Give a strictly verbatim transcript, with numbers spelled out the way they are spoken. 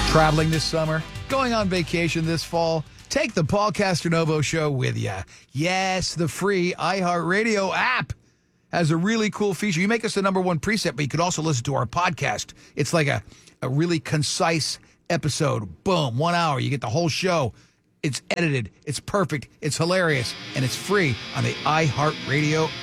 Traveling this summer, going on vacation this fall, take the Paul Castronovo Show with you. Yes, the free iHeartRadio app has a really cool feature. You make us the number one preset, but you could also listen to our podcast. It's like a, a really concise episode. Boom, one hour. You get the whole show. It's edited. It's perfect. It's hilarious. And it's free on the iHeartRadio